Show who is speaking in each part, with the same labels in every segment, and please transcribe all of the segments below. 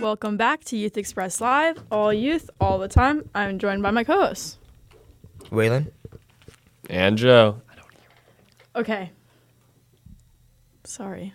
Speaker 1: Welcome back to Youth Express Live, all youth, all the time. I'm joined by my co-hosts.
Speaker 2: Waylon.
Speaker 3: And Joe.
Speaker 1: Okay. Sorry.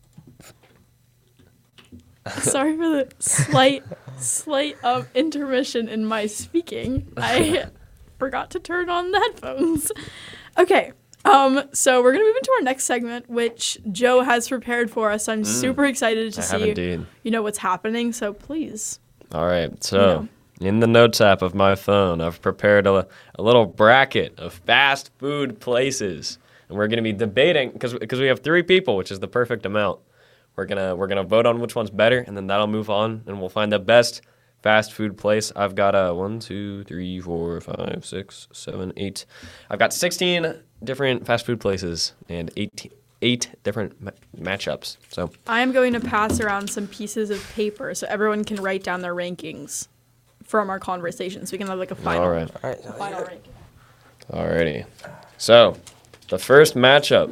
Speaker 1: Sorry for the slight intermission in my speaking. I forgot to turn on the headphones. Okay. So we're gonna move into our next segment, which Joe has prepared for us. I'm super excited to
Speaker 3: I have
Speaker 1: see
Speaker 3: indeed.
Speaker 1: what's happening. So please.
Speaker 3: All right. So in the notes app of my phone, I've prepared a little bracket of fast food places, and we're gonna be debating because we have 3 people, which is the perfect amount. We're gonna vote on which one's better, and then that'll move on, and we'll find the best fast food place. I've got 1, 2, 3, 4, 5, 6, 7, 8. I've got 16 different fast food places and 8 different matchups. So
Speaker 1: I am going to pass around some pieces of paper so everyone can write down their rankings from our conversation, so we can have like a final,
Speaker 3: all right.
Speaker 1: final ranking.
Speaker 3: Alrighty. So the first matchup.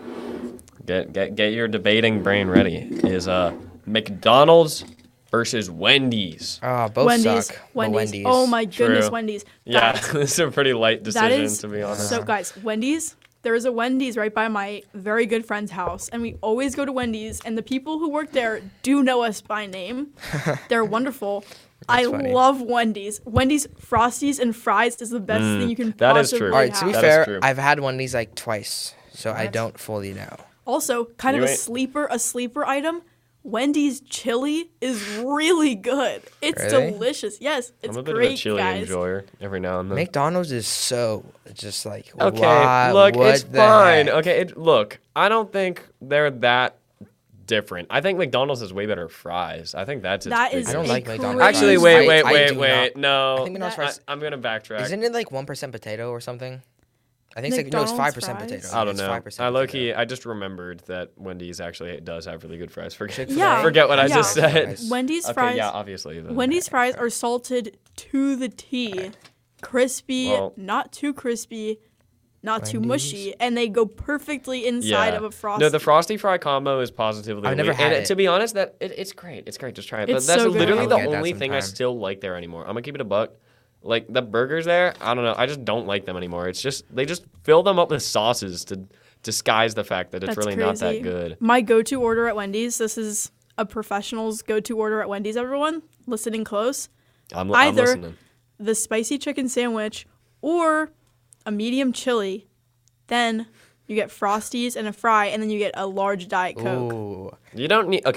Speaker 3: Get your debating brain ready. Is McDonald's versus Wendy's.
Speaker 2: Both
Speaker 1: Wendy's,
Speaker 2: suck.
Speaker 1: Wendy's. Oh my goodness,
Speaker 3: True.
Speaker 1: Wendy's.
Speaker 3: Yeah,
Speaker 1: Guys,
Speaker 3: this is a pretty light
Speaker 1: that
Speaker 3: decision,
Speaker 1: is
Speaker 3: to be honest.
Speaker 1: so. Guys, Wendy's. There is a Wendy's right by my very good friend's house, and we always go to Wendy's. And the people who work there do know us by name. They're wonderful. I
Speaker 2: funny.
Speaker 1: love Wendy's. Wendy's Frosties and fries is the best thing you can
Speaker 3: that is
Speaker 1: possibly
Speaker 3: true.
Speaker 2: All right, to be
Speaker 1: have.
Speaker 3: That is
Speaker 2: fair,
Speaker 3: true.
Speaker 2: I've had Wendy's like twice, so I don't fully know.
Speaker 1: Also, kind
Speaker 3: You
Speaker 1: of a
Speaker 3: ain't-
Speaker 1: sleeper item. Wendy's chili is really good. It's
Speaker 2: Really?
Speaker 1: delicious. Yes, it's
Speaker 3: I'm a bit
Speaker 1: great,
Speaker 3: of a chili
Speaker 1: guys.
Speaker 3: enjoyer every now and then.
Speaker 2: McDonald's is so just like
Speaker 3: Okay,
Speaker 2: why,
Speaker 3: look,
Speaker 2: what
Speaker 3: it's
Speaker 2: the
Speaker 3: fine.
Speaker 2: heck?
Speaker 3: Okay, look, I don't think they're that different. I think McDonald's has way better fries. I think that's its
Speaker 1: That
Speaker 3: big
Speaker 1: is
Speaker 2: I don't
Speaker 3: deal.
Speaker 2: like McDonald's
Speaker 1: crazy-
Speaker 3: Actually,
Speaker 2: fries.
Speaker 3: wait,
Speaker 2: I do
Speaker 3: wait. No,
Speaker 2: I think McDonald's fries.
Speaker 3: I'm gonna backtrack.
Speaker 2: Isn't it like 1% potato or something? I think it's like no, it's
Speaker 1: McDonald's
Speaker 2: 5%
Speaker 1: fries?
Speaker 2: potato.
Speaker 3: I don't
Speaker 2: It's
Speaker 3: know.
Speaker 2: 5%
Speaker 3: I low key,
Speaker 2: potato.
Speaker 3: I just remembered that Wendy's actually does have really good fries. Forget,
Speaker 1: Yeah,
Speaker 3: forget what I
Speaker 1: yeah.
Speaker 3: just said.
Speaker 2: Fries.
Speaker 1: Wendy's
Speaker 3: Okay,
Speaker 1: fries.
Speaker 3: yeah, obviously. then.
Speaker 1: Wendy's fries are salted to the T, crispy,
Speaker 3: Well-
Speaker 1: not too crispy, not too
Speaker 2: Wendy's?
Speaker 1: mushy, and they go perfectly inside of a Frosty.
Speaker 3: No, the Frosty Fry combo is positively.
Speaker 2: I've never
Speaker 3: elite.
Speaker 2: had
Speaker 3: And
Speaker 2: it.
Speaker 3: to be honest, it's great. It's great. Just try it.
Speaker 1: It's
Speaker 3: But that's
Speaker 1: so good.
Speaker 3: literally
Speaker 2: I'll
Speaker 3: the
Speaker 2: get that
Speaker 3: only thing I
Speaker 2: sometime.
Speaker 3: still like there anymore. I'm gonna keep it a buck. Like the burgers there, I don't know. I just don't like them anymore. It's just they just fill them up with sauces to disguise the fact that it's
Speaker 1: That's
Speaker 3: really not
Speaker 1: crazy.
Speaker 3: that good.
Speaker 1: My go-to order at Wendy's. This is a professional's go-to order at Wendy's. Everyone listening close.
Speaker 3: I'm
Speaker 1: Either
Speaker 3: listening.
Speaker 1: the spicy chicken sandwich or a medium chili. Then you get Frosties and a fry, and then you get a large Diet Coke.
Speaker 2: Ooh.
Speaker 3: You don't need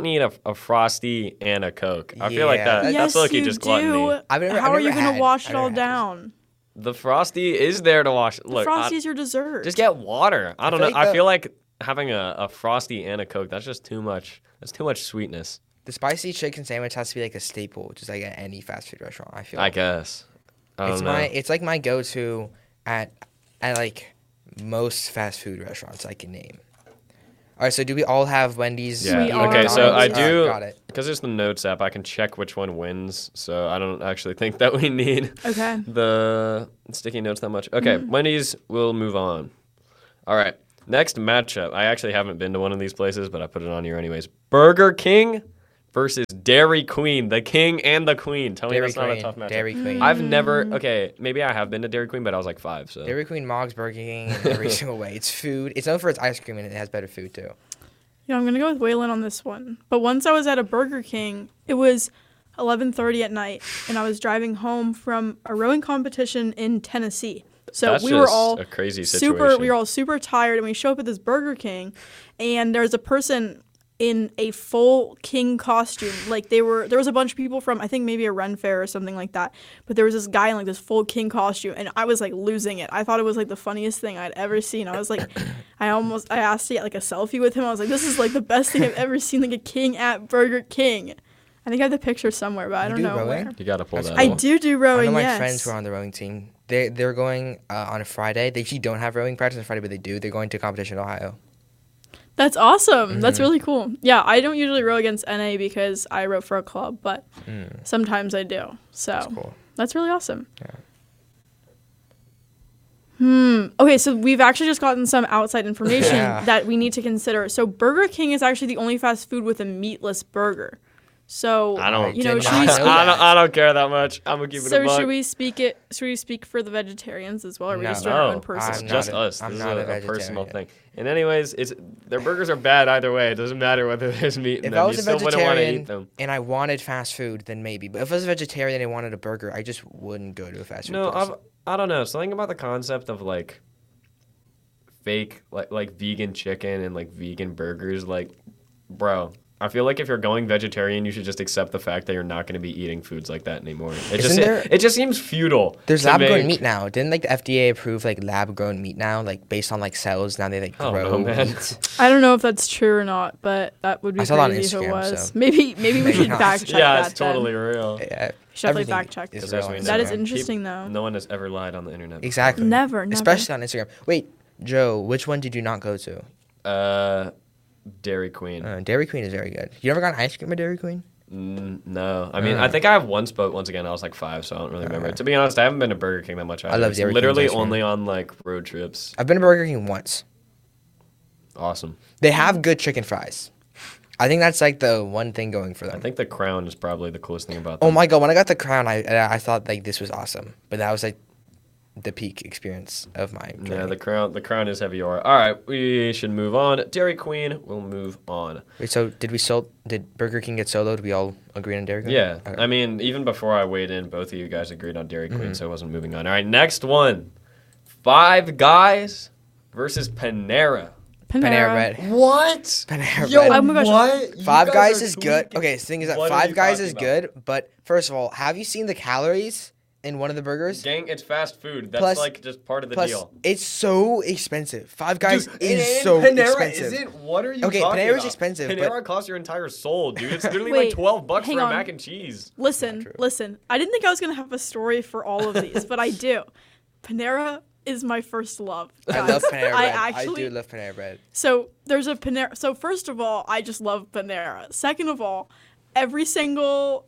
Speaker 3: a Frosty and a Coke. I feel like
Speaker 2: Yeah.
Speaker 3: that.
Speaker 1: Yes,
Speaker 3: that's low-key
Speaker 1: you
Speaker 3: just
Speaker 1: do.
Speaker 3: gluttony.
Speaker 1: How are you
Speaker 2: never
Speaker 1: gonna
Speaker 2: had-
Speaker 1: wash
Speaker 2: I've
Speaker 1: it all
Speaker 2: never had
Speaker 1: down?
Speaker 3: The Frosty is there to wash.
Speaker 1: The
Speaker 3: Look,
Speaker 1: Frosty's your dessert.
Speaker 3: just get water. I don't
Speaker 2: feel
Speaker 3: know.
Speaker 2: like
Speaker 3: I feel like having a Frosty and a Coke, that's just too much. That's too much sweetness.
Speaker 2: The spicy chicken sandwich has to be like a staple, just like at any fast food restaurant. I feel.
Speaker 3: I guess. I
Speaker 2: it's
Speaker 3: don't know.
Speaker 2: it's like my go-to at like most fast food restaurants I can name. All right, so do we all have Wendy's?
Speaker 3: Yeah.
Speaker 1: We all
Speaker 3: Okay,
Speaker 1: have
Speaker 3: so I
Speaker 1: Wendy's.
Speaker 3: do
Speaker 2: Got it.
Speaker 3: because it's the notes app. I can check which one wins. So I don't actually think that we need
Speaker 1: Okay.
Speaker 3: the sticky notes that much. Okay, Wendy's. We'll move on. All right, next matchup. I actually haven't been to one of these places, but I put it on here anyways. Burger King versus Dairy Queen. The King and the Queen. Tell me
Speaker 2: Dairy
Speaker 3: that's not a
Speaker 2: Queen.
Speaker 3: tough matchup.
Speaker 2: Dairy Queen.
Speaker 3: I've never. Okay, maybe I have been to Dairy Queen, but I was like 5. So
Speaker 2: Dairy Queen, Mog's, Burger King, in every single way. It's food. It's known for its ice cream, and it has better food too.
Speaker 1: Yeah, I'm gonna go with Waylon on this one. But once I was at a Burger King, it was 11:30 at night, and I was driving home from a rowing competition in Tennessee. So
Speaker 3: that's
Speaker 1: we
Speaker 3: just
Speaker 1: were all
Speaker 3: a crazy
Speaker 1: super.
Speaker 3: situation.
Speaker 1: We were all super tired, and we show up at this Burger King, and there's a person in a full king costume. Like there was a bunch of people from I think maybe a Ren Fair or something like that. But there was this guy in like this full king costume, and I was like losing it. I thought it was like the funniest thing I'd ever seen. I was like, I asked to get like a selfie with him. I was like, this is like the best thing I've ever seen, like a king at Burger King. I think I have the picture somewhere, but I don't
Speaker 2: do
Speaker 1: know
Speaker 2: rowing?
Speaker 1: where.
Speaker 3: You gotta pull
Speaker 2: That's
Speaker 3: that.
Speaker 1: I
Speaker 3: off.
Speaker 1: do
Speaker 2: I
Speaker 1: rowing.
Speaker 2: know my
Speaker 1: yes.
Speaker 2: friends who are on the rowing team. They're going on a Friday. They usually don't have rowing practice on Friday, but they do. They're going to competition in Ohio.
Speaker 1: That's awesome. That's really cool. Yeah, I don't usually row against NA because I row for a club, but sometimes I do. So
Speaker 2: That's cool.
Speaker 1: that's really awesome.
Speaker 2: Yeah.
Speaker 1: Okay, so we've actually just gotten some outside information
Speaker 2: Yeah.
Speaker 1: that we need to consider. So Burger King is actually the only fast food with a meatless burger. So
Speaker 3: I don't.
Speaker 1: you know,
Speaker 2: did
Speaker 1: should
Speaker 2: not
Speaker 1: we
Speaker 2: know
Speaker 1: speak,
Speaker 2: that.
Speaker 3: I don't care that much. I'm gonna keep it a
Speaker 1: so
Speaker 3: buck.
Speaker 1: should we speak it? Should we speak for the vegetarians as well? Or are we
Speaker 2: No.
Speaker 1: just doing our own
Speaker 3: No,
Speaker 1: personal?
Speaker 3: it's
Speaker 2: I'm
Speaker 3: just
Speaker 2: not a-
Speaker 3: us.
Speaker 2: I'm
Speaker 3: This
Speaker 2: not
Speaker 3: is
Speaker 2: a
Speaker 3: a personal
Speaker 2: vegetarian.
Speaker 3: thing. And anyways, their burgers are bad either way. It doesn't matter whether there's meat in
Speaker 2: If
Speaker 3: them.
Speaker 2: I
Speaker 3: You
Speaker 2: was a
Speaker 3: still wouldn't want to eat
Speaker 2: vegetarian
Speaker 3: them.
Speaker 2: and I wanted fast food, then maybe. But if I was a vegetarian and I wanted a burger, I just wouldn't go to a fast food
Speaker 3: No,
Speaker 2: place.
Speaker 3: I don't know. Something about the concept of like fake, like vegan chicken and like vegan burgers. Like, bro, I feel like if you're going vegetarian, you should just accept the fact that you're not going to be eating foods like that anymore. It just seems futile.
Speaker 2: There's
Speaker 3: to
Speaker 2: lab-grown
Speaker 3: make-
Speaker 2: meat now. Didn't like the FDA approve like lab-grown meat now, like based on like cells? Now they like
Speaker 3: I don't
Speaker 2: grow
Speaker 3: know, man.
Speaker 2: meat.
Speaker 1: I don't know if that's true or not, but that would be
Speaker 2: I saw it on
Speaker 1: crazy if it
Speaker 2: Instagram,
Speaker 1: was.
Speaker 2: so-
Speaker 1: Maybe we should
Speaker 2: not.
Speaker 1: fact check
Speaker 3: Yeah,
Speaker 1: that.
Speaker 3: it's totally real.
Speaker 2: Yeah,
Speaker 1: We should definitely
Speaker 2: everything
Speaker 1: fact check.
Speaker 2: is
Speaker 3: Because
Speaker 2: real
Speaker 3: as we
Speaker 2: on
Speaker 3: know,
Speaker 1: That is
Speaker 2: Instagram.
Speaker 1: interesting, though.
Speaker 3: No one has ever lied on the internet. before.
Speaker 2: Exactly.
Speaker 1: Never.
Speaker 2: Especially on Instagram. Wait, Joe, which one did you not go to?
Speaker 3: Dairy Queen.
Speaker 2: Dairy Queen is very good. You ever got ice cream at Dairy Queen?
Speaker 3: No, I mean I think I have once, but once again I was like 5, so I don't really remember. To be honest, I haven't been to Burger King that much. Either.
Speaker 2: love
Speaker 3: It's
Speaker 2: Dairy Queen's
Speaker 3: literally
Speaker 2: ice cream.
Speaker 3: only on like road trips.
Speaker 2: I've been to Burger King once.
Speaker 3: Awesome.
Speaker 2: They have good chicken fries. I think that's like the one thing going for
Speaker 3: I
Speaker 2: them.
Speaker 3: think the Crown is probably the coolest thing about them.
Speaker 2: Oh my god, when I got the crown, I thought like this was awesome, but that was like the peak experience of my journey.
Speaker 3: Yeah, the crown is heavy ore. All right, we should move on. Dairy Queen, we'll move on.
Speaker 2: Wait, so did Burger King get soloed? We all agreed on Dairy Queen?
Speaker 3: Yeah,
Speaker 2: Okay.
Speaker 3: I mean, even before I weighed in, both of you guys agreed on Dairy Queen, so I wasn't moving on. All right, next one. Five Guys versus Panera.
Speaker 2: Panera Bread.
Speaker 3: What?
Speaker 2: Panera
Speaker 3: Yo,
Speaker 2: Bread.
Speaker 1: Oh my gosh.
Speaker 3: what?
Speaker 2: Five Guys is good. Okay, the thing is that
Speaker 3: What are
Speaker 2: Five
Speaker 3: you
Speaker 2: Guys
Speaker 3: talking
Speaker 2: is
Speaker 3: about?
Speaker 2: good, but first of all, have you seen the calories in one of the burgers?
Speaker 3: Gang, it's fast food. That's
Speaker 2: Plus-
Speaker 3: like just part of the
Speaker 2: Plus,
Speaker 3: deal.
Speaker 2: it's so expensive. Five Guys
Speaker 3: Dude,
Speaker 2: is
Speaker 3: and
Speaker 2: so
Speaker 3: Panera
Speaker 2: expensive.
Speaker 3: isn't. What are you
Speaker 2: Okay,
Speaker 3: talking
Speaker 2: Panera's
Speaker 3: about?
Speaker 2: expensive,
Speaker 3: Panera
Speaker 2: but-
Speaker 3: costs your entire soul, dude. It's literally
Speaker 1: Wait,
Speaker 3: like $12
Speaker 1: hang
Speaker 3: for a
Speaker 1: on.
Speaker 3: mac and cheese.
Speaker 1: Listen. I didn't think I was gonna have a story for all of these, but I do. Panera is my first love.
Speaker 2: I
Speaker 1: guys.
Speaker 2: love Panera Bread. I
Speaker 1: actually
Speaker 2: do love Panera Bread.
Speaker 1: So there's a Panera. So first of all, I just love Panera. Second of all, not every single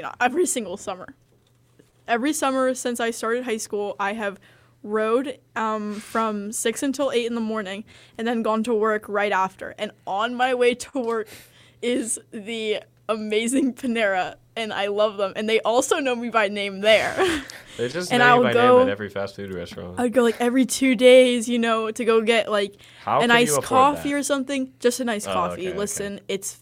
Speaker 1: summer. Every summer since I started high school, I have rode from 6 until 8 in the morning and then gone to work right after. And on my way to work is the amazing Panera, and I love them. And they also know me by name there.
Speaker 3: They just
Speaker 1: And
Speaker 3: know
Speaker 1: I
Speaker 3: you
Speaker 1: will
Speaker 3: by
Speaker 1: go-
Speaker 3: name at every fast food restaurant.
Speaker 1: I'd go like every 2 days, to go get like
Speaker 3: How
Speaker 1: an
Speaker 3: can you
Speaker 1: iced
Speaker 3: afford
Speaker 1: coffee
Speaker 3: that?
Speaker 1: or something. Just an iced
Speaker 3: Oh,
Speaker 1: coffee.
Speaker 3: okay,
Speaker 1: Listen, it's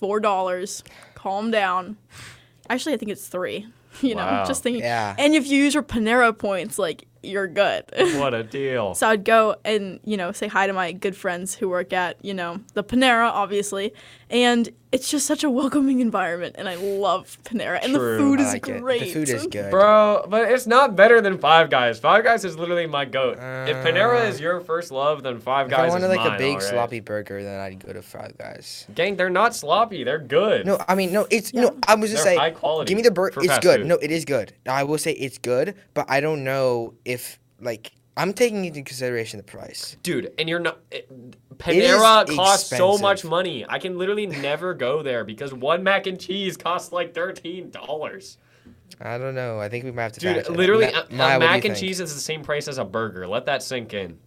Speaker 1: $4. Calm down. Actually, I think it's 3.
Speaker 3: Wow.
Speaker 1: Just thinking.
Speaker 2: Yeah.
Speaker 1: And if you use your Panera points, like, you're good.
Speaker 3: What a deal.
Speaker 1: So I'd go and, say hi to my good friends who work at, the Panera, obviously. And it's just such a welcoming environment, and I love Panera. And
Speaker 3: True.
Speaker 1: the food
Speaker 2: I
Speaker 1: is
Speaker 2: like it.
Speaker 1: great.
Speaker 2: The food is good.
Speaker 3: Bro, but it's not better than Five Guys. Five Guys is literally my goat. If Panera is your first love, then Five
Speaker 2: If I
Speaker 3: Guys is
Speaker 2: wanted like
Speaker 3: mine,
Speaker 2: a big
Speaker 3: alright?
Speaker 2: sloppy burger, then I'd go to Five Guys.
Speaker 3: Gang, they're not sloppy. They're good.
Speaker 2: No, I mean, no, it's no. I was just
Speaker 3: They're
Speaker 2: saying,
Speaker 3: high quality
Speaker 2: give me the burger.
Speaker 3: for
Speaker 2: It's
Speaker 3: fast
Speaker 2: good.
Speaker 3: food.
Speaker 2: No, it is good. I will say it's good, but I don't know if like I'm taking into consideration the price.
Speaker 3: Dude, and you're not. Panera
Speaker 2: is
Speaker 3: costs so
Speaker 2: expensive.
Speaker 3: much money. I can literally never go there because one mac and cheese costs like $13.
Speaker 2: I don't know. I think we might have to.
Speaker 3: Dude,
Speaker 2: fact check.
Speaker 3: literally,
Speaker 2: Ma-
Speaker 3: a
Speaker 2: Maya, what do you
Speaker 3: mac and
Speaker 2: think?
Speaker 3: cheese is the same price as a burger. Let that sink in.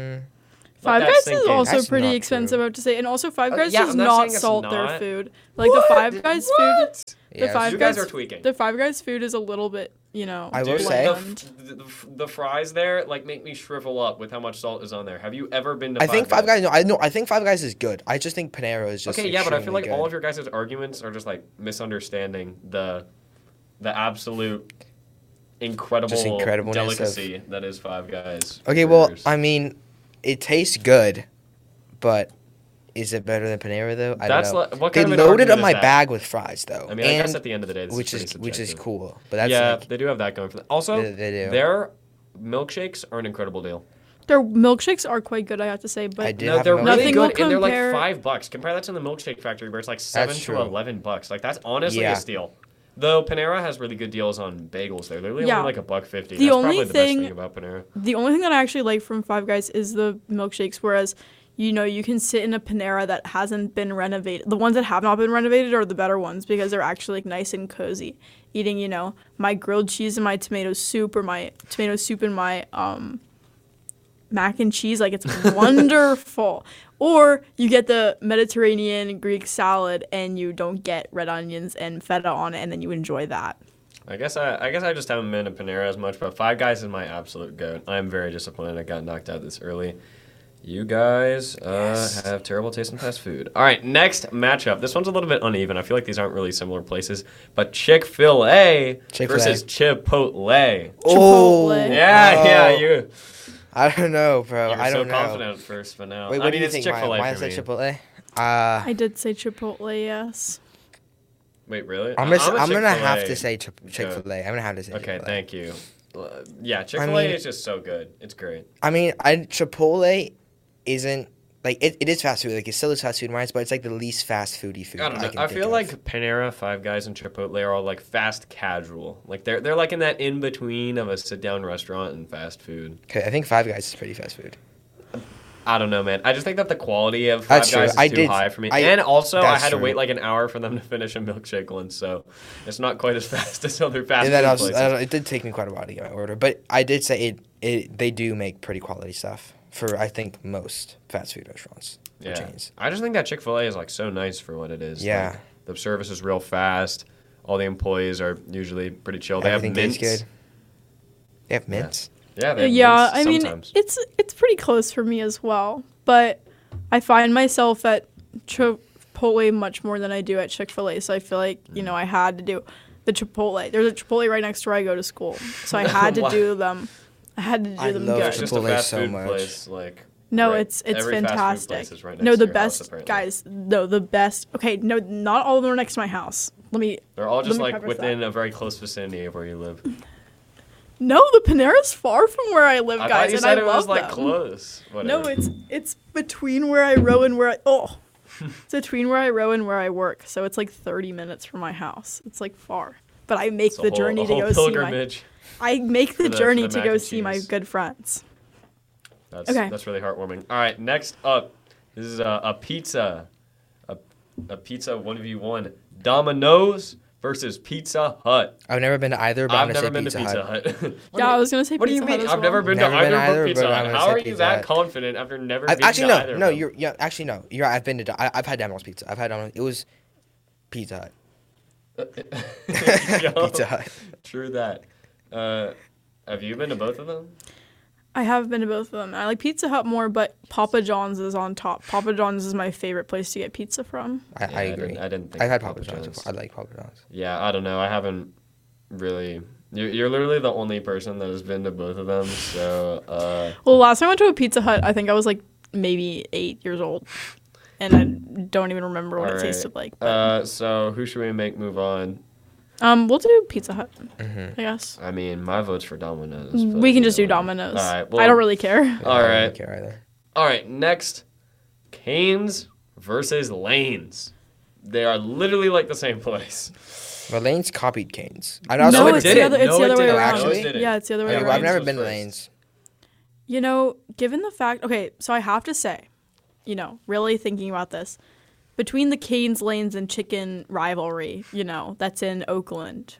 Speaker 1: Five
Speaker 3: that
Speaker 1: Guys
Speaker 3: sink
Speaker 1: is
Speaker 3: in.
Speaker 1: also
Speaker 2: That's
Speaker 1: pretty
Speaker 2: not
Speaker 1: expensive,
Speaker 2: true.
Speaker 1: I have to say. And also, Five Guys
Speaker 3: yeah,
Speaker 1: does
Speaker 3: I'm not
Speaker 1: not
Speaker 3: saying it's
Speaker 1: salt their
Speaker 3: not.
Speaker 1: food. Like, the Five Guys food... The
Speaker 2: Yes.
Speaker 1: Five
Speaker 3: You guys
Speaker 1: Guys
Speaker 3: are tweaking.
Speaker 1: The Five Guys food is a little bit,
Speaker 2: I will
Speaker 3: Dude,
Speaker 2: say-
Speaker 3: the fries there like make me shrivel up with how much salt is on there. Have you ever been to?
Speaker 2: I think Five Guys. No, I think Five Guys is good. I just think Panera is just.
Speaker 3: Okay, yeah, but I feel like
Speaker 2: extremely
Speaker 3: all
Speaker 2: good.
Speaker 3: of your guys' arguments are just like misunderstanding the absolute incredible
Speaker 2: incredibleness of-
Speaker 3: delicacy that is Five Guys.
Speaker 2: Okay, well,
Speaker 3: burgers.
Speaker 2: I mean, it tastes good, but is it better than Panera though? I
Speaker 3: That's
Speaker 2: don't know.
Speaker 3: like- what
Speaker 2: They
Speaker 3: kind of an
Speaker 2: loaded up
Speaker 3: argument
Speaker 2: my
Speaker 3: is that?
Speaker 2: bag with fries though.
Speaker 3: I mean, I guess
Speaker 2: and-
Speaker 3: at the end of the day, this
Speaker 2: which
Speaker 3: is
Speaker 2: is
Speaker 3: pretty
Speaker 2: which is
Speaker 3: subjective.
Speaker 2: cool, but that's
Speaker 3: yeah,
Speaker 2: like,
Speaker 3: they do have that going for them. Also,
Speaker 2: They do.
Speaker 3: their milkshakes are an incredible deal.
Speaker 1: Their milkshakes are quite good, I have to say. But
Speaker 2: I did
Speaker 3: No,
Speaker 2: have
Speaker 3: they're
Speaker 2: a
Speaker 3: really
Speaker 1: Nothing will
Speaker 3: good, and they're like
Speaker 1: compare-
Speaker 3: $5. Compare that to the Milkshake Factory, where it's like $7 to
Speaker 2: true.
Speaker 3: $11. Like that's honestly
Speaker 2: Yeah.
Speaker 3: a steal. Though Panera has really good deals on bagels. They're literally
Speaker 1: Yeah.
Speaker 3: only like $1.50.
Speaker 1: The
Speaker 3: That's
Speaker 1: only
Speaker 3: probably the best
Speaker 1: thing-
Speaker 3: thing about Panera.
Speaker 1: the only thing that I actually like from Five Guys is the milkshakes, whereas, you can sit in a Panera that hasn't been renovated. The ones that have not been renovated are the better ones because they're actually like nice and cozy. Eating, my grilled cheese and my tomato soup, or my tomato soup and my mac and cheese, like it's wonderful. Or you get the Mediterranean Greek salad and you don't get red onions and feta on it, and then you enjoy that.
Speaker 3: I guess I just haven't been to Panera as much, but Five Guys is my absolute goat. I'm very disappointed I got knocked out this early. You guys have terrible taste in fast food. All right, next matchup. This one's a little bit uneven. I feel like these aren't really similar places, but Chick-fil-A versus Chipotle.
Speaker 1: Oh,
Speaker 3: You.
Speaker 2: I don't know, bro.
Speaker 3: You were
Speaker 2: I don't
Speaker 3: so
Speaker 2: know.
Speaker 3: confident at first, but now
Speaker 2: Wait, what do you think? Why is that Chipotle?
Speaker 1: I did say Chipotle, yes.
Speaker 3: Wait, really?
Speaker 2: I'm gonna have to say Chick-fil-A. I'm gonna have to say.
Speaker 3: Okay,
Speaker 2: Chick-fil-A.
Speaker 3: thank you. Yeah, Chick-fil-A is just so good. It's great.
Speaker 2: I mean, Chipotle isn't like it is fast food. Like it still is fast food wise, but it's like the least fast foody food.
Speaker 3: I don't know. I feel like Panera, Five Guys, and Chipotle are all like fast casual. Like they're like in that in between of a sit down restaurant and fast food.
Speaker 2: Okay, I think Five Guys is pretty fast food.
Speaker 3: I don't know, man. I just think that the quality of Five Guys is too high for me. And also, I had to wait like an hour for them to finish a milkshake one, so it's not quite as fast as other fast food places.
Speaker 2: It did take me quite a while to get my order, but I did say they do make pretty quality stuff for, I think, most fast food restaurants or chains.
Speaker 3: I just think that Chick-fil-A is like so nice for what it is.
Speaker 2: Yeah.
Speaker 3: Like, the service is real fast. All the employees are usually pretty chill. They
Speaker 2: Everything
Speaker 3: have mints.
Speaker 2: tastes good. They have mints.
Speaker 3: Yeah, they have
Speaker 1: I
Speaker 3: mints
Speaker 1: mean,
Speaker 3: sometimes.
Speaker 1: it's pretty close for me as well, but I find myself at Chipotle much more than I do at Chick-fil-A, so I feel like, I had to do the Chipotle. There's a Chipotle right next to where I go to school, so I had to do them. I had to do them
Speaker 2: love
Speaker 1: good.
Speaker 3: It's just a
Speaker 2: Chipotle
Speaker 3: fast
Speaker 2: so
Speaker 3: food
Speaker 2: much.
Speaker 3: place. Like,
Speaker 1: No,
Speaker 3: right.
Speaker 1: it's
Speaker 3: Every fast food
Speaker 1: fantastic.
Speaker 3: place is right
Speaker 1: No,
Speaker 3: next
Speaker 1: the
Speaker 3: to your house,
Speaker 1: best
Speaker 3: apparently.
Speaker 1: guys. No, the best. Okay, no, not all of them are next to my house.
Speaker 3: They're all just
Speaker 1: me
Speaker 3: like
Speaker 1: preface
Speaker 3: within a very close vicinity of where you live.
Speaker 1: No, the Panera's far from where I live,
Speaker 3: I
Speaker 1: guys,
Speaker 3: thought you
Speaker 1: and
Speaker 3: said
Speaker 1: I
Speaker 3: it
Speaker 1: love
Speaker 3: was like
Speaker 1: them.
Speaker 3: close.
Speaker 1: No,
Speaker 3: Whatever.
Speaker 1: it's between where I row and where I it's between where I row and where I work. So it's like 30 minutes from my house. It's like far, but I make
Speaker 3: It's a
Speaker 1: the
Speaker 3: whole-
Speaker 1: journey
Speaker 3: a
Speaker 1: to
Speaker 3: whole
Speaker 1: go see my.
Speaker 3: pilgrimage.
Speaker 1: I make the
Speaker 3: for
Speaker 1: journey
Speaker 3: the
Speaker 1: to
Speaker 3: mac
Speaker 1: go
Speaker 3: and
Speaker 1: see my
Speaker 3: cheese.
Speaker 1: good friends.
Speaker 3: That's really heartwarming. All right, next up, this is a pizza, a pizza 1v1, Domino's versus Pizza Hut.
Speaker 2: I've never been to either, but I'm
Speaker 3: I've
Speaker 2: gonna
Speaker 3: never
Speaker 2: say
Speaker 3: been to
Speaker 2: Pizza Hut.
Speaker 3: Pizza Hut.
Speaker 1: Yeah, I was gonna say
Speaker 3: What do
Speaker 1: Pizza
Speaker 3: you
Speaker 1: Hut
Speaker 3: mean?
Speaker 1: as
Speaker 3: I've never
Speaker 1: well.
Speaker 3: been
Speaker 2: Never
Speaker 3: to
Speaker 2: been
Speaker 3: either
Speaker 2: either,
Speaker 3: but Pizza
Speaker 2: but I'm
Speaker 3: Hut.
Speaker 2: gonna
Speaker 3: How
Speaker 2: say
Speaker 3: are you
Speaker 2: Pizza
Speaker 3: that
Speaker 2: Hut.
Speaker 3: confident after never being
Speaker 2: Actually,
Speaker 3: to either?
Speaker 2: no.
Speaker 3: of them?
Speaker 2: Actually, no. You're right. I've been to. I've had Domino's pizza. I've had Domino's. It was Pizza Hut.
Speaker 3: Yo,
Speaker 2: Pizza Hut.
Speaker 3: True that. Have you been to both of them?
Speaker 1: I have been to both of them. I like Pizza Hut more, but Papa John's is on top. Papa John's is my favorite place to get pizza from.
Speaker 2: I agree.
Speaker 3: I didn't think
Speaker 2: I've had
Speaker 3: Papa
Speaker 2: Papa John's.
Speaker 3: John's.
Speaker 2: Before. I like Papa John's.
Speaker 3: Yeah, I don't know. I haven't really. You're literally the only person that has been to both of them. So.
Speaker 1: Well, last time I went to a Pizza Hut, I think I was like maybe 8 years old, and I don't even remember what it tasted like. But,
Speaker 3: So who should we make move on?
Speaker 1: we'll do Pizza Hut,
Speaker 2: Mm-hmm.
Speaker 1: I guess.
Speaker 3: I mean, my vote's for Domino's. but,
Speaker 1: We can just do
Speaker 3: you know.
Speaker 1: Domino's.
Speaker 3: All right, well-
Speaker 1: I don't really care.
Speaker 3: All
Speaker 2: I
Speaker 3: right.
Speaker 2: don't care either.
Speaker 3: All right, next, Canes versus Lanes. They are literally like the same place.
Speaker 2: But Lane's copied Cane's. I
Speaker 1: No,
Speaker 2: also
Speaker 3: it
Speaker 1: it's the
Speaker 3: didn't.
Speaker 1: other. It's
Speaker 3: No,
Speaker 1: the
Speaker 3: it
Speaker 1: other way
Speaker 3: didn't.
Speaker 1: around.
Speaker 2: Actually?
Speaker 3: No, it didn't.
Speaker 1: Yeah, it's the other way
Speaker 3: Yeah,
Speaker 2: I've
Speaker 1: around.
Speaker 2: never
Speaker 3: was
Speaker 2: been to
Speaker 3: first.
Speaker 2: Lane's.
Speaker 1: You know, given the fact, okay, so I have to say, really thinking about this, between the Canes, Lanes, and chicken rivalry, that's in Oakland,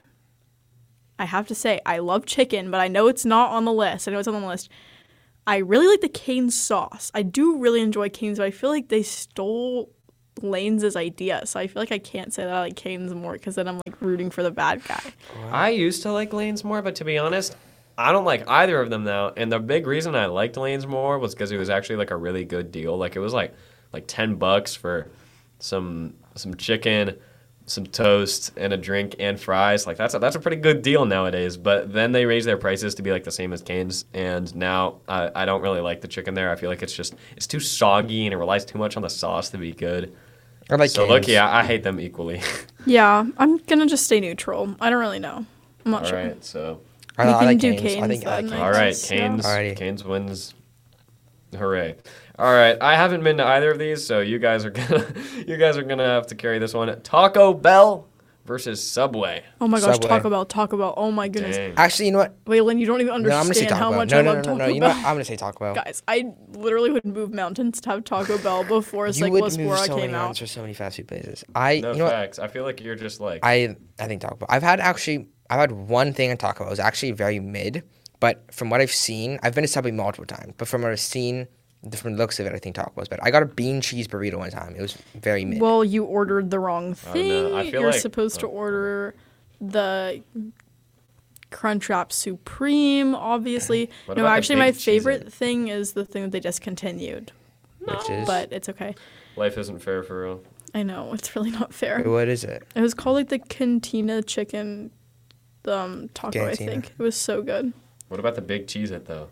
Speaker 1: I have to say, I love chicken, but I know it's not on the list. I know it's on the list. I really like the Cane's sauce. I do really enjoy Cane's, but I feel like they stole Lane's idea, so I feel like I can't say that I like Cane's more because then I'm like rooting for the bad guy.
Speaker 3: I used to like Lanes more, but to be honest, I don't like either of them now. And the big reason I liked Lanes more was because it was actually like a really good deal. Like it was like $10 for some chicken, some toast, and a drink and fries. Like that's a pretty good deal nowadays. But then they raised their prices to be like the same as Cane's, and now I don't really like the chicken there. I feel like it's too soggy and it relies too much on the sauce to be good.
Speaker 2: I like
Speaker 3: So
Speaker 2: Cane's.
Speaker 3: look, I hate them equally.
Speaker 1: Yeah, I'm gonna just stay neutral. I don't really know. I'm not
Speaker 3: All
Speaker 1: sure.
Speaker 3: right, so.
Speaker 2: I
Speaker 1: We can
Speaker 2: like
Speaker 1: do
Speaker 2: Cane's. I think
Speaker 1: Cane's
Speaker 2: I like
Speaker 1: then,
Speaker 2: Cane's.
Speaker 3: All right,
Speaker 1: guess, yeah.
Speaker 3: Canes.
Speaker 2: Alrighty.
Speaker 3: Canes wins. Hooray! All right, I haven't been to either of these, so you guys are gonna have to carry this one. Taco Bell versus Subway.
Speaker 1: Oh my gosh,
Speaker 2: Subway.
Speaker 1: Taco Bell. Oh my goodness.
Speaker 3: Dang.
Speaker 2: Actually, you know what?
Speaker 1: Waylon, you don't even
Speaker 2: No, I'm gonna say
Speaker 1: understand
Speaker 2: Taco
Speaker 1: how
Speaker 2: Bell.
Speaker 1: much
Speaker 2: No,
Speaker 1: I
Speaker 2: no,
Speaker 1: love
Speaker 2: no,
Speaker 1: Taco
Speaker 2: no.
Speaker 1: Bell.
Speaker 2: You know what? I'm gonna say Taco Bell.
Speaker 1: Guys, I literally would move mountains to have Taco Bell before
Speaker 2: You would move
Speaker 1: Cyclospora
Speaker 2: so many
Speaker 1: came out.
Speaker 2: mountains for so many fast food places.
Speaker 3: No
Speaker 2: you know what?
Speaker 3: facts. I feel like you're just like.
Speaker 2: I think Taco Bell. I've had one thing at Taco Bell. It was actually very mid, but from what I've seen, I've been to Subway multiple times. But from what I've seen, from the looks of it, I think Taco Bell's better. I got a bean cheese burrito one time. It was very mid.
Speaker 1: Well, you ordered the wrong
Speaker 3: Oh,
Speaker 1: thing.
Speaker 3: no, I feel
Speaker 1: You're
Speaker 3: like-
Speaker 1: supposed to order the Crunchwrap Supreme, obviously.
Speaker 3: What
Speaker 1: No,
Speaker 3: about the
Speaker 1: actually, my
Speaker 3: big cheese
Speaker 1: favorite
Speaker 3: in it?
Speaker 1: thing is the thing that they discontinued.
Speaker 2: Which is
Speaker 1: But it's okay.
Speaker 3: Life isn't fair for real.
Speaker 1: I know, it's really not fair.
Speaker 2: what is it?
Speaker 1: It was called like the Cantina Chicken taco, I
Speaker 2: Cantina.
Speaker 1: think. It was so good.
Speaker 3: What about the big Cheez-It though?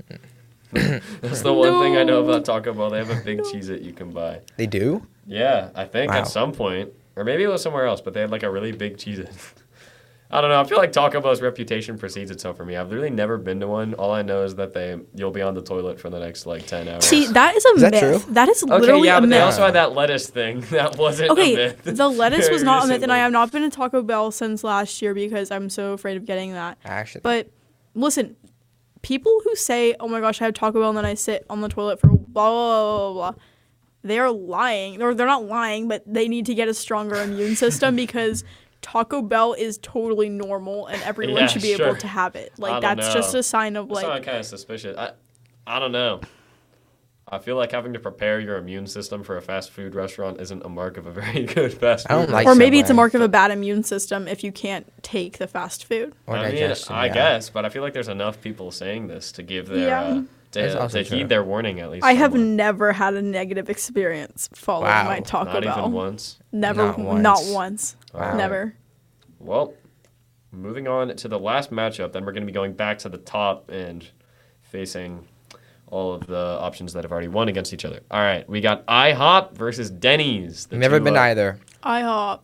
Speaker 3: That's the one thing I know about Taco Bell. They have a big Cheez-It you can buy.
Speaker 2: They do?
Speaker 3: Yeah, I think
Speaker 2: Wow.
Speaker 3: at some point, or maybe it was somewhere else, but they had like a really big Cheez-It. I don't know. I feel like Taco Bell's reputation precedes itself for me. I've really never been to one. All I know is that you'll be on the toilet for the next like 10 hours.
Speaker 1: See, that is a
Speaker 2: Is that
Speaker 1: myth.
Speaker 2: true?
Speaker 1: That is
Speaker 3: okay,
Speaker 1: literally
Speaker 3: yeah,
Speaker 1: a
Speaker 3: but they
Speaker 1: myth.
Speaker 3: also had that lettuce thing. That wasn't a
Speaker 1: Okay,
Speaker 3: myth.
Speaker 1: the lettuce was
Speaker 3: Very
Speaker 1: not a myth, and I
Speaker 3: recently.
Speaker 1: have not been to Taco Bell since last year because I'm so afraid of getting that.
Speaker 2: Actually.
Speaker 1: But listen, people who say, "Oh my gosh, I have Taco Bell," and then I sit on the toilet for blah blah blah blah, blah they are lying. Or they're not lying, but they need to get a stronger immune system because Taco Bell is totally normal, and everyone
Speaker 3: Yeah,
Speaker 1: should be
Speaker 3: sure.
Speaker 1: able to have it.
Speaker 3: I
Speaker 1: Like
Speaker 3: don't
Speaker 1: that's
Speaker 3: know.
Speaker 1: just a sign of
Speaker 3: That's
Speaker 1: like.
Speaker 3: kind of suspicious. I don't know. I feel like having to prepare your immune system for a fast food restaurant isn't a mark of a very good fast food.
Speaker 2: I don't like
Speaker 1: Or maybe it's a
Speaker 2: Subway.
Speaker 1: mark of a bad immune system if you can't take the fast food.
Speaker 2: Or
Speaker 3: I mean,
Speaker 2: digestion,
Speaker 3: I
Speaker 2: yeah.
Speaker 3: guess, but I feel like there's enough people saying this to give their
Speaker 1: Yeah.
Speaker 2: That's
Speaker 3: to
Speaker 2: also true.
Speaker 3: heed their warning at least.
Speaker 1: I have
Speaker 3: somewhat.
Speaker 1: never had a negative experience following
Speaker 2: Wow.
Speaker 1: my Taco
Speaker 3: Not
Speaker 1: Bell.
Speaker 3: even once.
Speaker 1: Never,
Speaker 2: Not once.
Speaker 1: not once.
Speaker 3: Wow.
Speaker 1: Never.
Speaker 3: Well, moving on to the last matchup, then we're going to be going back to the top and facing all of the options that have already won against each other. All right, we got IHOP versus Denny's. The
Speaker 2: Never
Speaker 3: two,
Speaker 2: been either.
Speaker 1: IHOP.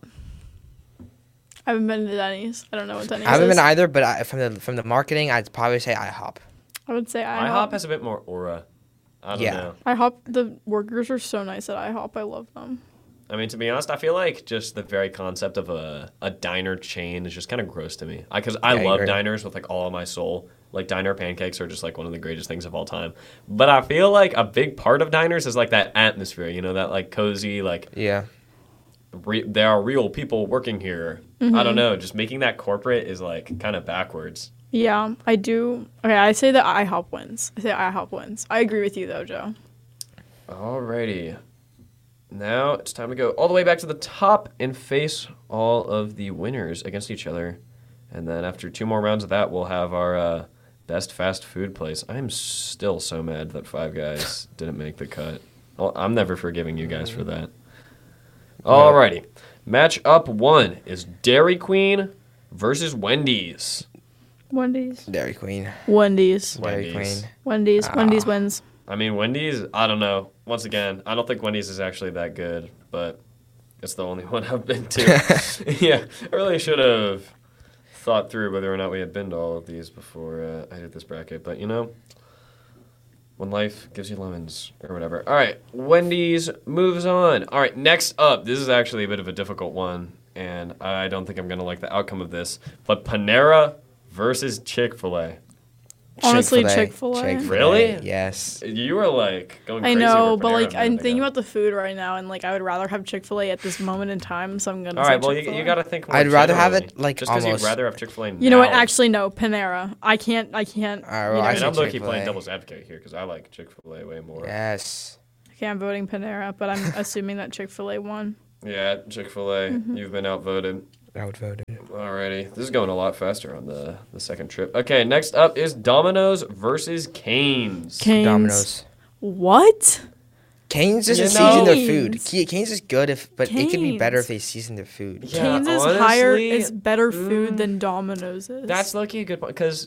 Speaker 1: I haven't been to Denny's. I don't know what Denny's
Speaker 2: I haven't
Speaker 1: is.
Speaker 2: been either, but from the marketing, I'd probably say IHOP.
Speaker 1: I would say
Speaker 3: IHOP
Speaker 1: IHOP.
Speaker 3: has a bit more aura. I don't
Speaker 2: Yeah.
Speaker 3: know.
Speaker 1: IHOP, the workers are so nice at IHOP. I love them.
Speaker 3: I mean, to be honest, I feel like just the very concept of a diner chain is just kind of gross to me. Because I
Speaker 2: Yeah, I
Speaker 3: love
Speaker 2: agree.
Speaker 3: diners with like all of my soul. Like diner pancakes are just like one of the greatest things of all time. But I feel like a big part of diners is like that atmosphere, you know, that like cozy, like
Speaker 2: Yeah.
Speaker 3: there are real people working here. I don't know, just making that corporate is like kind of backwards.
Speaker 1: Yeah, I do. Okay, I say that IHOP wins. I say IHOP wins. I agree with you though, Joe.
Speaker 3: Alrighty. Now it's time to go all the way back to the top and face all of the winners against each other. And then after 2 more rounds of that, we'll have our best fast food place. I'm still so mad that Five Guys didn't make the cut. Well, I'm never forgiving you guys for that. Alrighty. Match up 1 is Dairy Queen versus Wendy's.
Speaker 1: Wendy's.
Speaker 2: Dairy Queen.
Speaker 1: Wendy's.
Speaker 2: Dairy
Speaker 3: Wendy's.
Speaker 2: Queen.
Speaker 1: Wendy's. Wendy's wins.
Speaker 3: I mean, Wendy's, I don't know. Once again, I don't think Wendy's is actually that good, but it's the only one I've been to. Yeah, I really should have thought through whether or not we had been to all of these before I did this bracket. But, you know, when life gives you lemons or whatever. All right, Wendy's moves on. All right, next up, this is actually a bit of a difficult one, and I don't think I'm going to like the outcome of this, but Panera versus Chick-fil-A.
Speaker 1: Honestly, Chick-fil-A.
Speaker 3: Really?
Speaker 2: Yes.
Speaker 3: You were like going
Speaker 1: I
Speaker 3: crazy
Speaker 1: know,
Speaker 3: over
Speaker 1: but
Speaker 3: Panera a
Speaker 1: like
Speaker 3: minute
Speaker 1: I'm thinking
Speaker 3: ago.
Speaker 1: about the food right now, and like I would rather have Chick-fil-A at this moment in time, so I'm gonna.
Speaker 3: All
Speaker 1: say
Speaker 3: right, well,
Speaker 1: Chick-fil-A.
Speaker 3: you got to think more
Speaker 2: I'd rather have
Speaker 3: generally.
Speaker 2: it, like,
Speaker 3: just because you'd
Speaker 2: almost-
Speaker 3: rather have Chick-fil-A now.
Speaker 1: You know what? Actually, no. Panera. I can't.
Speaker 2: All right, well,
Speaker 1: you know,
Speaker 2: I
Speaker 3: I mean,
Speaker 2: say
Speaker 3: I'm low-key
Speaker 2: Chick-fil-A.
Speaker 3: playing devil's advocate here because I like Chick-fil-A way more.
Speaker 2: Yes.
Speaker 1: okay, I'm voting Panera, but I'm assuming that Chick-fil-A won.
Speaker 3: Yeah, Chick-fil-A,
Speaker 1: Mm-hmm.
Speaker 3: you've been outvoted.
Speaker 2: I would vote it.
Speaker 3: Alrighty, this is going a lot faster on the second trip. Okay, next up is Domino's versus Cane's.
Speaker 1: Cane's.
Speaker 2: Domino's.
Speaker 1: What?
Speaker 2: Cane's doesn't
Speaker 3: You
Speaker 2: season their
Speaker 1: know-
Speaker 2: food. Cane's is good, but it could be better
Speaker 1: Cane's.
Speaker 2: if they season their food.
Speaker 3: Yeah,
Speaker 1: Cane's is higher.
Speaker 3: honestly,
Speaker 1: Is better food than Domino's is.
Speaker 3: That's lucky a good point because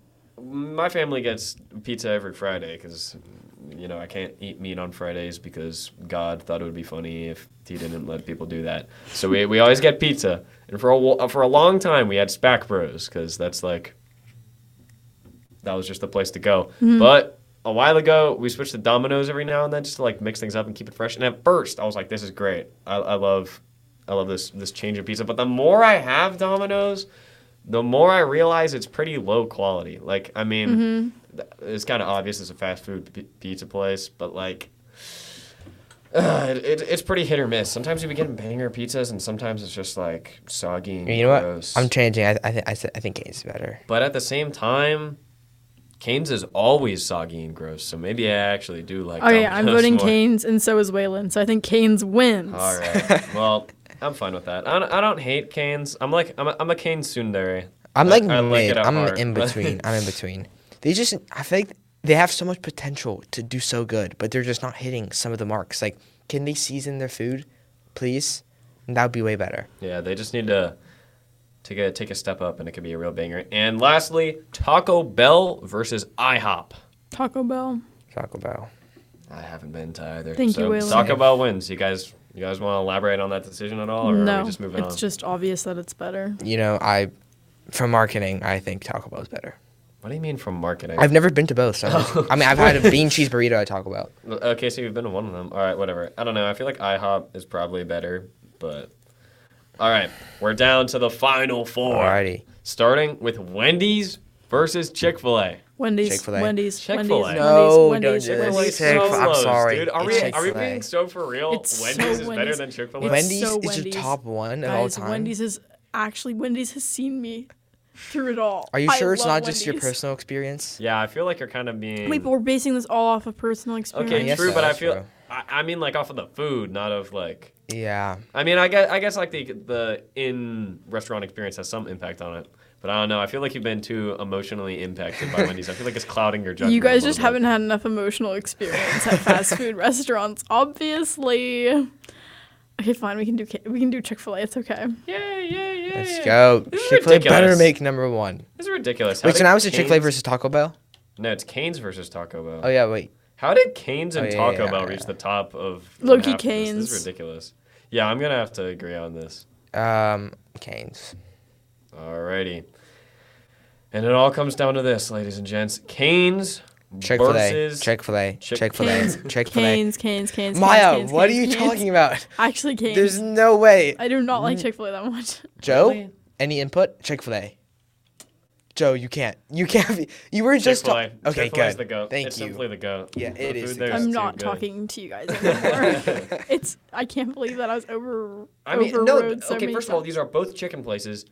Speaker 3: my family gets pizza every Friday because, you know, I can't eat meat on Fridays because God thought it would be funny if he didn't let people do that. So we always get pizza. And for a long time, we had Spack Bros because that's like, that was just the place to go.
Speaker 1: Mm-hmm.
Speaker 3: But a while ago, we switched to Domino's every now and then just to like mix things up and keep it fresh. And at first, I was like, this is great. I love this change of pizza. But the more I have Domino's, the more I realize it's pretty low quality. Like, I mean, it's kind of obvious it's a fast food pizza place, but like, it's pretty hit or miss. Sometimes you be getting banger pizzas, and sometimes it's just like soggy and
Speaker 2: You know
Speaker 3: gross.
Speaker 2: what? I'm changing. I think Cane's is better.
Speaker 3: But at the same time, Cane's is always soggy and gross, so maybe I actually do like
Speaker 1: Okay, I'm
Speaker 3: Domino's
Speaker 1: voting
Speaker 3: more.
Speaker 1: Cane's, and so is Waylon. So I think Cane's wins.
Speaker 3: All right. Well, I'm fine with that. I don't hate Cane's. I'm a Cane's tsundere.
Speaker 2: I'm like
Speaker 3: I like
Speaker 2: mid.
Speaker 3: it at
Speaker 2: I'm
Speaker 3: heart,
Speaker 2: in
Speaker 3: but-
Speaker 2: between. I'm in between. I feel like they have so much potential to do so good, but they're just not hitting some of the marks. Like, can they season their food, please? And that would be way better.
Speaker 3: Yeah, they just need to take a step up, and it could be a real banger. And lastly, Taco Bell versus IHOP.
Speaker 1: Taco Bell.
Speaker 2: Taco Bell.
Speaker 3: I haven't been to either.
Speaker 1: Thank you, Waylon.
Speaker 3: Taco Bell wins. You guys want to elaborate on that decision at all, or are
Speaker 1: No,
Speaker 3: we just moving on?
Speaker 1: it's just obvious that it's better.
Speaker 2: You know, from marketing, I think Taco Bell is better.
Speaker 3: What do you mean from marketing?
Speaker 2: I've never been to both. So I mean, I've had a bean cheese burrito at Taco Bell.
Speaker 3: Okay, so you've been to one of them. All right, whatever. I don't know. I feel like IHOP is probably better, but all right, we're down to the final four.
Speaker 2: Alrighty.
Speaker 3: Starting with Wendy's versus Chick-fil-A.
Speaker 1: Wendy's.
Speaker 2: Chick-fil-A.
Speaker 1: Wendy's.
Speaker 3: Chick-fil-A.
Speaker 1: Wendy's.
Speaker 2: No,
Speaker 1: Wendy's.
Speaker 2: don't do
Speaker 1: Wendy's.
Speaker 2: this.
Speaker 3: Chick-fil-A
Speaker 2: I'm sorry.
Speaker 3: dude. Are
Speaker 2: It's
Speaker 3: we
Speaker 2: Chick-fil-A.
Speaker 3: being so for real?
Speaker 1: It's so
Speaker 3: Wendy's is better
Speaker 1: Wendy's.
Speaker 3: than Chick-fil-A?
Speaker 1: It's
Speaker 2: Wendy's
Speaker 1: so
Speaker 2: is your
Speaker 1: Wendy's.
Speaker 2: top one of all
Speaker 1: Guys,
Speaker 2: time.
Speaker 1: Wendy's has seen me through it all.
Speaker 2: Are you
Speaker 1: I
Speaker 2: sure it's
Speaker 1: love
Speaker 2: not just your
Speaker 1: Wendy's.
Speaker 2: personal experience?
Speaker 3: Yeah, I feel like you're kind of being...
Speaker 1: Wait, but we're basing this all off of personal experience.
Speaker 3: Okay,
Speaker 2: Yes,
Speaker 3: true, but I
Speaker 2: that's
Speaker 3: feel...
Speaker 2: true.
Speaker 3: I mean, like, off of the food, not of, like...
Speaker 2: Yeah.
Speaker 3: I mean, I guess like, the in-restaurant experience has some impact on it. But I don't know. I feel like you've been too emotionally impacted by Wendy's. I feel like it's clouding your judgment.
Speaker 1: You guys
Speaker 3: a
Speaker 1: just
Speaker 3: little
Speaker 1: haven't had enough emotional experience at fast food restaurants, obviously. Okay, fine. We can do Chick-fil-A. It's okay.
Speaker 3: bit. Yeah.
Speaker 2: Let's go.
Speaker 3: This is
Speaker 2: Chick-fil-A better
Speaker 3: ridiculous.
Speaker 2: make number one.
Speaker 3: This is ridiculous.
Speaker 2: Wait, so now it's a Chick-fil-A versus Taco Bell?
Speaker 3: No, it's Cane's versus Taco Bell.
Speaker 2: Oh, yeah, wait.
Speaker 3: How did Cane's and
Speaker 2: Oh, yeah,
Speaker 3: Taco
Speaker 2: yeah,
Speaker 3: Bell
Speaker 2: yeah.
Speaker 3: reach the top of
Speaker 1: Low-key
Speaker 3: half of this? This
Speaker 1: Cane's.
Speaker 3: is ridiculous. Yeah, I'm going to have to agree on this.
Speaker 2: Cane's.
Speaker 3: Alrighty. And it all comes down to this, ladies and gents. Cane's
Speaker 2: Chick-fil-A.
Speaker 3: versus...
Speaker 2: Chick-fil-A.
Speaker 3: Chick-
Speaker 2: Chick-fil-A. Chick-fil-A.
Speaker 1: Cane's.
Speaker 2: Maya,
Speaker 1: Cane's,
Speaker 2: what are
Speaker 1: Cane's,
Speaker 2: you
Speaker 1: Cane's.
Speaker 2: talking about?
Speaker 1: Actually, Cane's.
Speaker 2: There's no way.
Speaker 1: I do not like Chick-fil-A that much.
Speaker 2: Joe,
Speaker 3: Really?
Speaker 2: any input? Chick-fil-A. Joe, you can't. You can't be. You were just
Speaker 3: Chick-fil-A.
Speaker 2: talking. Okay,
Speaker 3: Chick-fil-A is
Speaker 2: good.
Speaker 3: the GOAT.
Speaker 2: Thank
Speaker 3: it's
Speaker 2: you.
Speaker 3: simply the GOAT.
Speaker 2: Yeah, it
Speaker 3: The
Speaker 2: is
Speaker 3: food
Speaker 2: the
Speaker 3: there
Speaker 2: GOAT.
Speaker 3: is
Speaker 1: I'm
Speaker 3: too
Speaker 1: not
Speaker 3: good.
Speaker 1: talking to you guys anymore. I can't believe that I was
Speaker 3: I mean, no,
Speaker 1: overrode so
Speaker 3: okay,
Speaker 1: many
Speaker 3: first of all,
Speaker 1: times.
Speaker 3: these are both chicken places.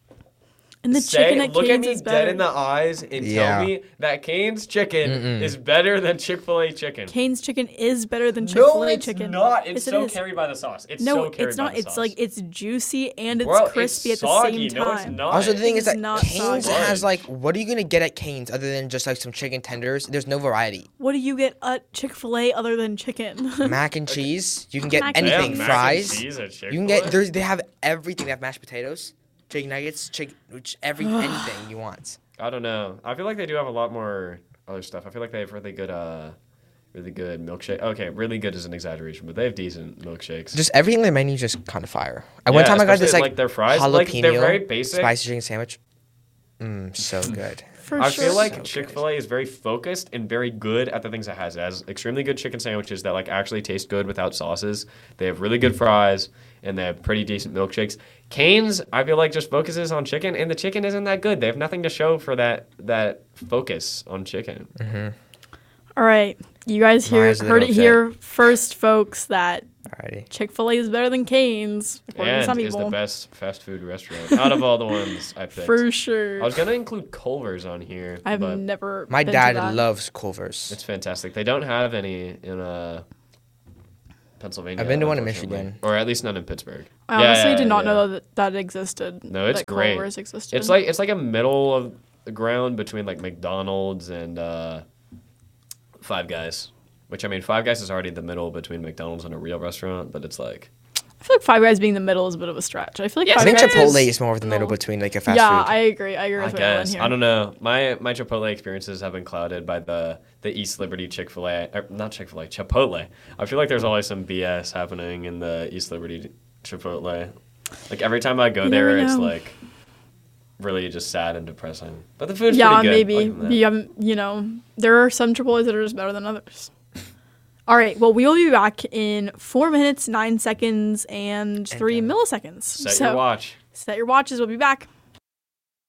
Speaker 1: And the chicken at
Speaker 3: Look at
Speaker 1: Cane's
Speaker 3: me
Speaker 1: is
Speaker 3: dead
Speaker 1: better.
Speaker 3: in the eyes and
Speaker 2: Yeah.
Speaker 3: tell me that Cane's chicken is better than Chick-fil-A chicken.
Speaker 1: Cane's chicken is better than
Speaker 3: No,
Speaker 1: Chick-fil-A
Speaker 3: it's
Speaker 1: chicken.
Speaker 3: not. It's
Speaker 1: Yes, it
Speaker 3: so
Speaker 1: is.
Speaker 3: carried by the sauce. It's
Speaker 1: No,
Speaker 3: so carried
Speaker 1: it's
Speaker 3: by
Speaker 1: not.
Speaker 3: the
Speaker 1: It's
Speaker 3: sauce.
Speaker 1: like it's juicy and it's
Speaker 3: Bro,
Speaker 1: crispy
Speaker 3: it's
Speaker 1: at the
Speaker 3: soggy.
Speaker 1: same
Speaker 3: No,
Speaker 1: time.
Speaker 3: it's not.
Speaker 2: Also, the thing
Speaker 1: It
Speaker 2: is that
Speaker 1: is not
Speaker 2: Cane's
Speaker 1: soggy.
Speaker 2: has like, what are you gonna get at Cane's other than just like some chicken tenders? There's no variety.
Speaker 1: What do you get at Chick-fil-A other than chicken?
Speaker 2: Mac and cheese. You can get
Speaker 1: Mac and
Speaker 3: They have
Speaker 2: anything.
Speaker 3: mac and
Speaker 2: Fries.
Speaker 3: cheese at
Speaker 2: You can get.
Speaker 3: Chick-fil-A?
Speaker 2: They have everything. They have mashed potatoes, chicken nuggets, anything you want.
Speaker 3: I don't know. I feel like they do have a lot more other stuff. I feel like they have really good milkshake. Okay, really good is an exaggeration, but they have decent milkshakes.
Speaker 2: Just everything in their menu is just kind of fire. One time I got this
Speaker 3: especially,
Speaker 2: like
Speaker 3: their fries,
Speaker 2: jalapeno
Speaker 3: like they're very basic.
Speaker 2: spicy chicken sandwich. So good.
Speaker 1: For
Speaker 3: I
Speaker 1: sure.
Speaker 3: feel like
Speaker 2: So good.
Speaker 3: Chick-fil-A is very focused and very good at the things it has. It has extremely good chicken sandwiches that like actually taste good without sauces. They have really good fries and they have pretty decent milkshakes. Cane's, I feel like just focuses on chicken and the chicken isn't that good. They have nothing to show for that focus on chicken.
Speaker 1: All right, you guys
Speaker 2: Maya's a
Speaker 1: heard
Speaker 2: little
Speaker 1: it here first, folks. That
Speaker 2: Alrighty.
Speaker 1: Chick-fil-A is better than Cane's, according to some
Speaker 3: And is the
Speaker 1: people.
Speaker 3: best fast food restaurant out of all the ones I picked.
Speaker 1: For sure.
Speaker 3: I was gonna include Culver's on here,
Speaker 1: I've
Speaker 3: but
Speaker 1: never.
Speaker 2: My
Speaker 1: been to
Speaker 2: dad
Speaker 1: that.
Speaker 2: loves Culver's.
Speaker 3: it's fantastic. They don't have any in Pennsylvania.
Speaker 2: I've been to one in
Speaker 3: unfortunately.
Speaker 2: Michigan.
Speaker 3: or at least none in Pittsburgh.
Speaker 1: I
Speaker 3: Yeah,
Speaker 1: honestly
Speaker 3: yeah,
Speaker 1: did not
Speaker 3: yeah.
Speaker 1: know that existed.
Speaker 3: No, it's
Speaker 1: that
Speaker 3: great.
Speaker 1: Culver's existed.
Speaker 3: It's like a middle of the ground between like McDonald's and Five Guys. Which I mean, Five Guys is already the middle between McDonald's and a real restaurant, but it's like
Speaker 1: I feel like Five Guys being the middle is a bit of a stretch. I feel like
Speaker 3: Yes,
Speaker 2: I
Speaker 1: Five
Speaker 2: think
Speaker 1: Guys.
Speaker 2: Chipotle is more of the middle
Speaker 1: No.
Speaker 2: between like a fast
Speaker 1: Yeah,
Speaker 2: food.
Speaker 1: I agree. I agree
Speaker 3: I
Speaker 1: with Waylon
Speaker 3: guess
Speaker 1: here.
Speaker 3: I don't know. My Chipotle experiences have been clouded by the East Liberty Chick-fil-A, not Chick-fil-A, Chipotle. I feel like there's always some BS happening in the East Liberty Chipotle. Like every time I go
Speaker 1: You
Speaker 3: there,
Speaker 1: never
Speaker 3: it's
Speaker 1: know.
Speaker 3: like really just sad and depressing. But the food's
Speaker 1: Yeah,
Speaker 3: pretty good.
Speaker 1: maybe.
Speaker 3: Other than that.
Speaker 1: You know, there are some Chipotles that are just better than others. All right. Well, we will be back in 4 minutes, 9 seconds, and 3 milliseconds.
Speaker 3: Set your watch.
Speaker 1: Set your watches. We'll be back.